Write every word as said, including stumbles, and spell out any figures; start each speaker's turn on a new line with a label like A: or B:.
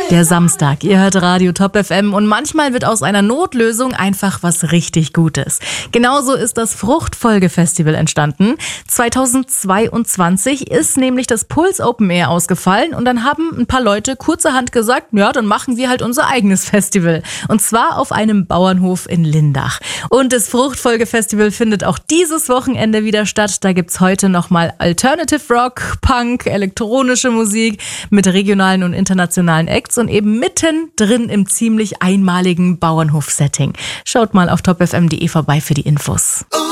A: Der Samstag, ihr hört Radio Top F M und manchmal wird aus einer Notlösung einfach was richtig Gutes. Genauso ist das Fruchtfolgefestival entstanden. zweitausendzweiundzwanzig ist nämlich das Puls Open Air ausgefallen und dann haben ein paar Leute kurzerhand gesagt, ja, dann machen wir halt unser eigenes Festival. Und zwar auf einem Bauernhof in Lindach. Und das Fruchtfolgefestival findet auch dieses Wochenende wieder statt. Da gibt's heute nochmal Alternative Rock, Punk, elektronische Musik mit regionalen und internationalen Acts und eben mittendrin im ziemlich einmaligen Bauernhof-Setting. Schaut mal auf top f m punkt d e vorbei für die Infos.